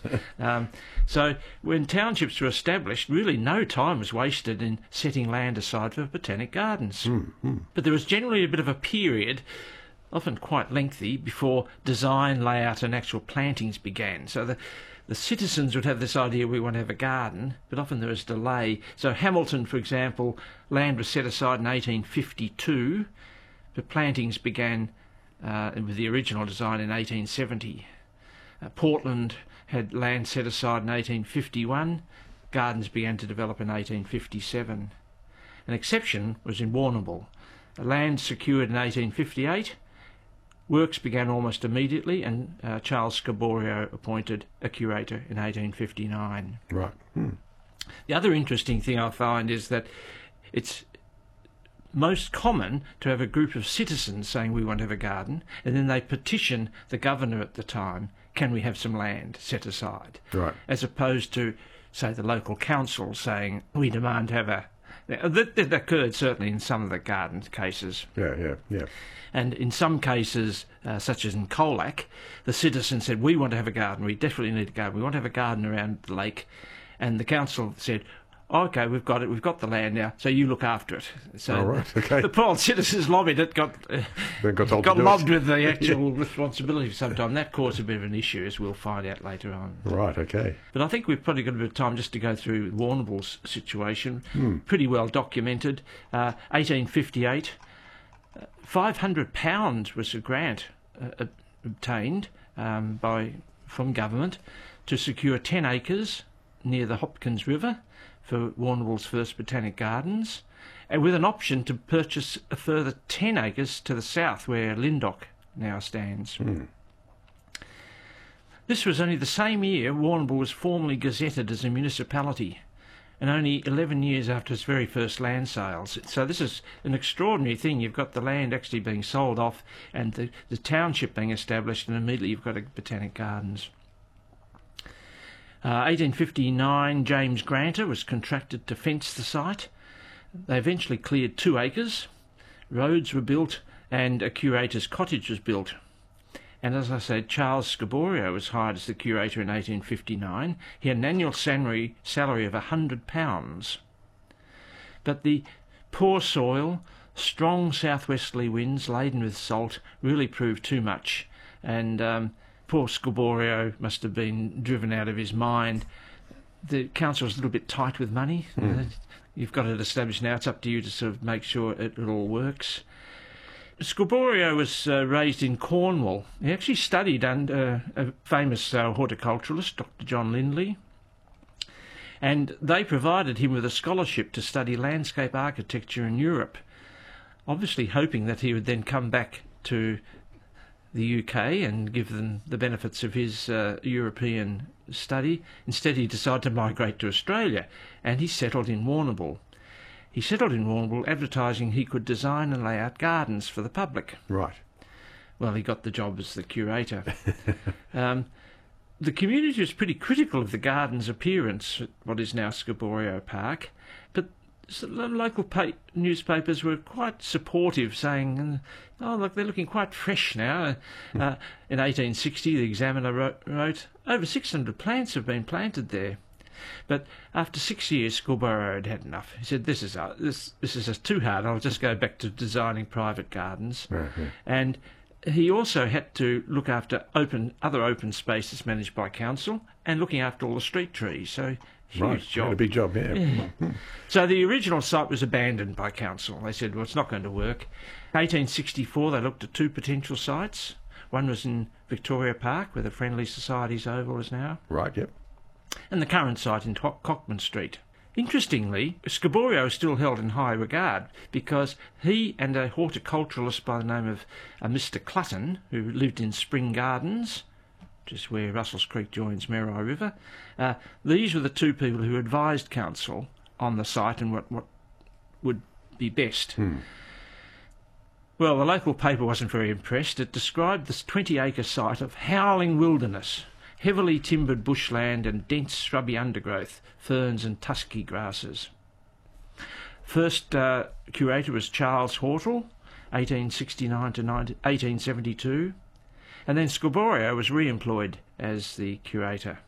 So when townships were established, really no time was wasted in setting land aside for botanic gardens. But there was generally a bit of a period, often quite lengthy, before design, layout and actual plantings began. So the citizens would have this idea, we want to have a garden, but often there was delay. So Hamilton, for example, land was set aside in 1852, but plantings began with the original design in 1870. Portland had land set aside in 1851. Gardens began to develop in 1857. An exception was in Warrnambool. Land secured in 1858. Works began almost immediately, and Charles Scaborio appointed a curator in 1859. Right. The other interesting thing I find is that it's most common to have a group of citizens saying we want to have a garden, and then they petition the governor at the time, can we have some land set aside? Right. As opposed to, say, the local council saying we demand to have a... That occurred certainly in some of the garden cases. Yeah. And in some cases, such as in Colac, the citizens said, we want to have a garden, we definitely need a garden, we want to have a garden around the lake. And the council said, OK, we've got it, we've got the land now, so you look after it. So right, okay. The poor citizens lobbied it, got mobbed with the actual responsibility for some time. That caused a bit of an issue, as we'll find out later on. Right, okay. But I think we've probably got a bit of time just to go through Warrnambool's situation. Pretty well documented. 1858, £500 was a grant obtained from government to secure 10 acres near the Hopkins River for Warrnambool's first botanic gardens, and with an option to purchase a further 10 acres to the south where Lyndoch now stands. This was only the same year Warrnambool was formally gazetted as a municipality, and only 11 years after its very first land sales. So this is an extraordinary thing. You've got the land actually being sold off and the township being established, and immediately you've got a botanic gardens. 1859, James Granter was contracted to fence the site. They eventually cleared 2 acres, roads were built, and a curator's cottage was built. And as I said, Charles Scaborio was hired as the curator in 1859. He had an annual salary of £100. But the poor soil, strong southwesterly winds laden with salt really proved too much, and poor Scaborio must have been driven out of his mind. The council was a little bit tight with money. You've got it established now. It's up to you to sort of make sure it all works. Scaborio was raised in Cornwall. He actually studied under a famous horticulturalist, Dr. John Lindley, and they provided him with a scholarship to study landscape architecture in Europe, obviously hoping that he would then come back to the UK and give them the benefits of his European study. Instead, he decided to migrate to Australia, and he settled in Warrnambool. He settled in Warrnambool, advertising he could design and lay out gardens for the public. Right. Well, he got the job as the curator. The community was pretty critical of the garden's appearance at what is now Scaborio Park, but local newspapers were quite supportive, saying, oh, look, they're looking quite fresh now. In 1860, the Examiner wrote, over 600 plants have been planted there. But after 6 years, Scaborio had had enough. He said, this is too hard. I'll just go back to designing private gardens. And he also had to look after other open spaces managed by council and looking after all the street trees. So huge job. Had a big job, yeah. So the original site was abandoned by council. They said, well, it's not going to work. 1864, they looked at 2 potential sites. One was in Victoria Park, where the Friendly Society's Oval is now. Right, yep. And the current site in Cockman Street. Interestingly, Scaborio is still held in high regard because he and a horticulturalist by the name of Mr. Clutton, who lived in Spring Gardens, just where Russells Creek joins Merri River, these were the 2 people who advised council on the site and what would be best. Well, the local paper wasn't very impressed. It described this 20-acre site of howling wilderness, heavily timbered bushland and dense shrubby undergrowth, ferns and tusky grasses. First curator was Charles Hortle, 1869 to 1872, and then Scaborio was re-employed as the curator.